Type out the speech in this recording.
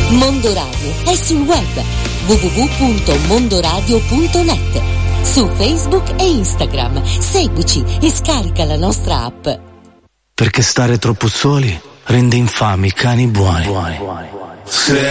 Mondo Radio è sul web www.mondoradio.net, su Facebook e Instagram. Seguici e scarica la nostra app. Perché stare troppo soli rende infami i cani buoni.